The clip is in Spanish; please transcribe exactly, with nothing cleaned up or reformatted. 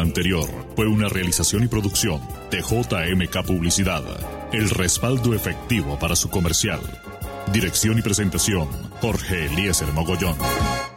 anterior fue una realización y producción de J M K Publicidad, el respaldo efectivo para su comercial. Dirección y presentación, Jorge Eliezer Mogollón.